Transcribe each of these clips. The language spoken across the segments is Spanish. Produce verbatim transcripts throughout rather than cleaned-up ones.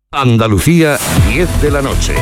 Andalucía, diez de la noche.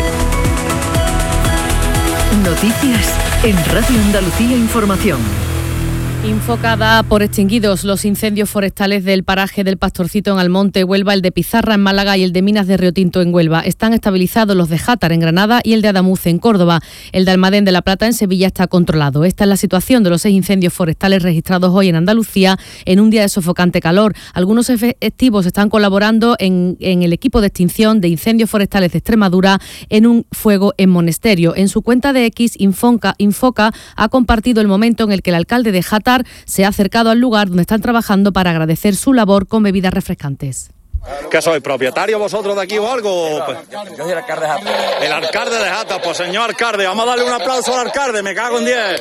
Noticias en Radio Andalucía Información. Infocada por extinguidos los incendios forestales del paraje del Pastorcito en Almonte, Huelva, el de Pizarra en Málaga y el de Minas de Riotinto en Huelva. Están estabilizados los de Játar en Granada y el de Adamuz en Córdoba. El de Almadén de la Plata en Sevilla está controlado. Esta es la situación de los seis incendios forestales registrados hoy en Andalucía en un día de sofocante calor. Algunos efectivos están colaborando en, en el equipo de extinción de incendios forestales de Extremadura en un fuego en Monesterio. En su cuenta de X, Infoca, Infoca ha compartido el momento en el que el alcalde de Játar se ha acercado al lugar donde están trabajando para agradecer su labor con bebidas refrescantes. ¿Qué sois, propietario vosotros de aquí o algo? Yo soy el alcalde de Játar. El alcalde de Játar, pues señor alcalde, vamos a darle un aplauso al alcalde, me cago en diez.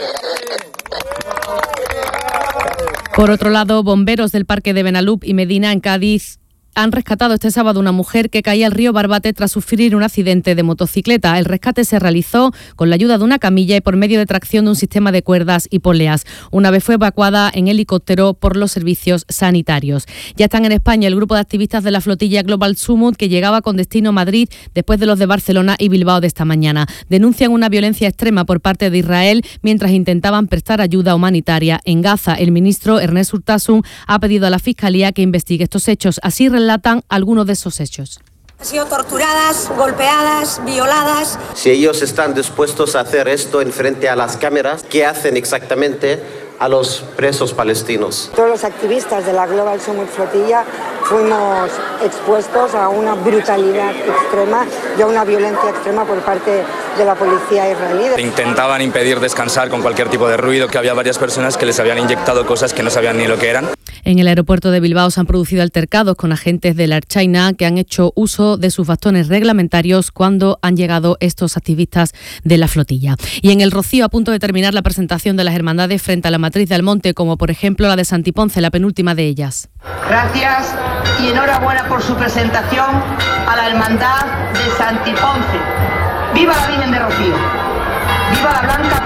Por otro lado, bomberos del Parque de Benalup y Medina en Cádiz han rescatado este sábado una mujer que caía al río Barbate tras sufrir un accidente de motocicleta. El rescate se realizó con la ayuda de una camilla y por medio de tracción de un sistema de cuerdas y poleas. Una vez fue evacuada en helicóptero por los servicios sanitarios. Ya están en España el grupo de activistas de la flotilla Global Summit que llegaba con destino a Madrid después de los de Barcelona y Bilbao de esta mañana. Denuncian una violencia extrema por parte de Israel mientras intentaban prestar ayuda humanitaria en Gaza. El ministro Ernest Urtasun ha pedido a la Fiscalía que investigue estos hechos. Así relatan algunos de esos hechos. Han sido torturadas, golpeadas, violadas. Si ellos están dispuestos a hacer esto en frente a las cámaras, ¿qué hacen exactamente a los presos palestinos? Todos los activistas de la Global Summit Flotilla fuimos expuestos a una brutalidad extrema y a una violencia extrema por parte de la policía israelí. Intentaban impedir descansar con cualquier tipo de ruido, que había varias personas que les habían inyectado cosas que no sabían ni lo que eran. En el aeropuerto de Bilbao se han producido altercados con agentes de la Air China que han hecho uso de sus bastones reglamentarios cuando han llegado estos activistas de la flotilla. Y en el Rocío, a punto de terminar la presentación de las hermandades frente a la matriz de Almonte, como por ejemplo la de Santiponce, la penúltima de ellas. Gracias y enhorabuena por su presentación a la hermandad de Santiponce. ¡Viva la Virgen de Rocío! ¡Viva la Blanca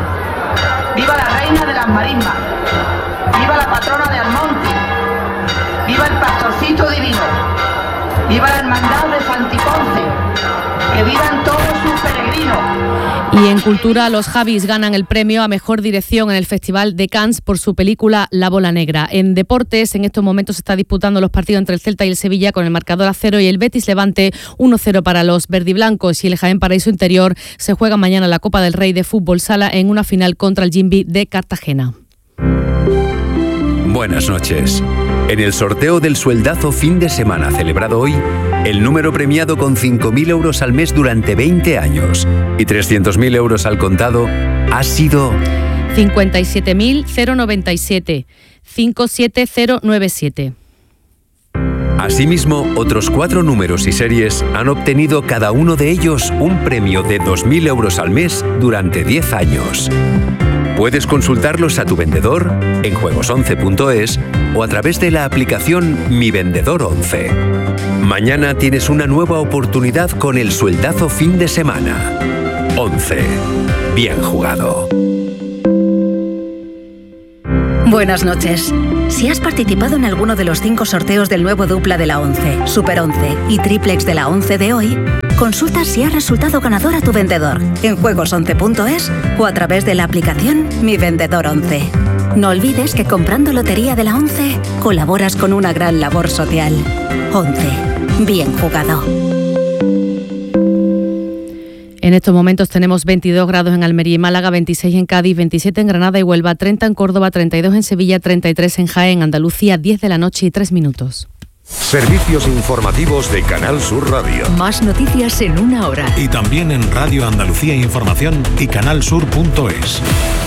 Paloma! ¡Viva la Reina de las Marismas! ¡Viva la patrona de Almonte! ¡Viva el Pastorcito Divino! ¡Viva la hermandad de Santiponce! ¡Que vivan todos sus peregrinos! Y en cultura, los Javis ganan el premio a mejor dirección en el Festival de Cannes por su película La Bola Negra. En deportes, en estos momentos se está disputando los partidos entre el Celta y el Sevilla con el marcador a cero y el Betis Levante uno cero para los verdiblancos, y el Jaén Paraíso Interior se juega mañana la Copa del Rey de Fútbol Sala en una final contra el Jimby de Cartagena. Buenas noches. En el sorteo del sueldazo fin de semana celebrado hoy, el número premiado con cinco mil euros al mes durante veinte años y trescientos mil euros al contado ha sido cincuenta y siete mil noventa y siete, cincuenta y siete mil noventa y siete. Asimismo, otros cuatro números y series han obtenido cada uno de ellos un premio de dos mil euros al mes durante diez años. Puedes consultarlos a tu vendedor en juegos once punto es o a través de la aplicación Mi Vendedor once. Mañana tienes una nueva oportunidad con el sueldazo fin de semana. once. Bien jugado. Buenas noches. Si has participado en alguno de los cinco sorteos del nuevo dupla de la once, Super once y Triplex de la once de hoy, consulta si has resultado ganador a tu vendedor en juegos once punto es o a través de la aplicación Mi Vendedor once. No olvides que comprando Lotería de la once colaboras con una gran labor social. once. Bien jugado. En estos momentos tenemos veintidós grados en Almería y Málaga, veintiséis en Cádiz, veintisiete en Granada y Huelva, treinta en Córdoba, treinta y dos en Sevilla, treinta y tres en Jaén, Andalucía, diez de la noche y tres minutos. Servicios informativos de Canal Sur Radio. Más noticias en una hora. Y también en Radio Andalucía Información y canal sur punto es.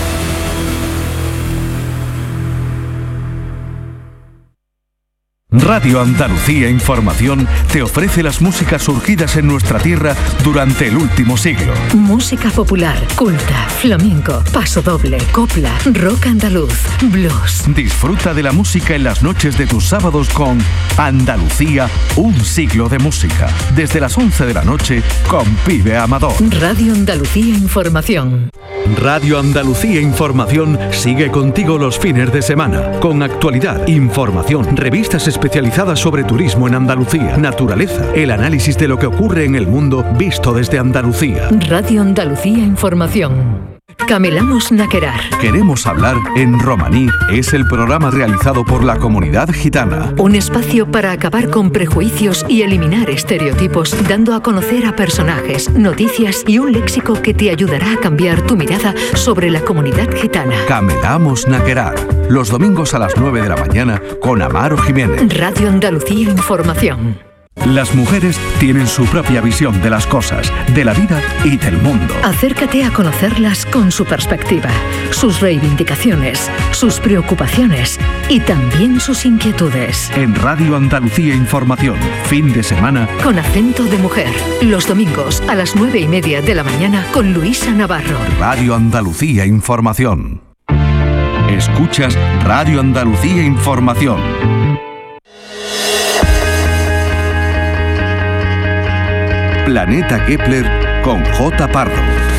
Radio Andalucía Información te ofrece las músicas surgidas en nuestra tierra durante el último siglo. Música popular, culta, flamenco, paso doble, copla, rock andaluz, blues. Disfruta de la música en las noches de tus sábados con Andalucía, un siglo de música. Desde las once de la noche con Pibe Amador. Radio Andalucía Información. Radio Andalucía Información sigue contigo los fines de semana, con actualidad, información, revistas especiales especializada sobre turismo en Andalucía, naturaleza, el análisis de lo que ocurre en el mundo visto desde Andalucía. Radio Andalucía Información. Camelamos Naquerar. Queremos hablar en romaní. Es el programa realizado por la comunidad gitana. Un espacio para acabar con prejuicios y eliminar estereotipos, dando a conocer a personajes, noticias y un léxico que te ayudará a cambiar tu mirada sobre la comunidad gitana. Camelamos Naquerar. Los domingos a las nueve de la mañana con Amaro Jiménez. Radio Andalucía Información. Las mujeres tienen su propia visión de las cosas, de la vida y del mundo. Acércate a conocerlas con su perspectiva, sus reivindicaciones, sus preocupaciones y también sus inquietudes. En Radio Andalucía Información, fin de semana, con acento de mujer, los domingos a las nueve y media de la mañana con Luisa Navarro. Radio Andalucía Información. Escuchas Radio Andalucía Información. Planeta Kepler con J. Pardo.